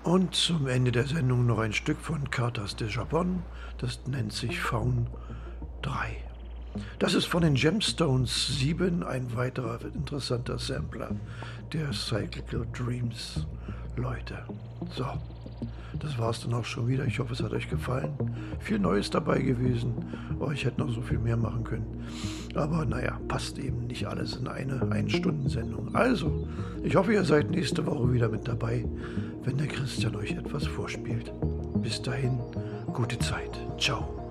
Und zum Ende der Sendung noch ein Stück von Cartas de Japon, das nennt sich Faun 3. Das ist von den Gemstones 7, ein weiterer interessanter Sampler der Cyclical Dreams Leute. So, das war's dann auch schon wieder. Ich hoffe, es hat euch gefallen. Viel Neues dabei gewesen. Oh, ich hätte noch so viel mehr machen können. Aber naja, passt eben nicht alles in eine Ein-Stunden-Sendung. Also, ich hoffe, ihr seid nächste Woche wieder mit dabei, wenn der Christian euch etwas vorspielt. Bis dahin, gute Zeit. Ciao.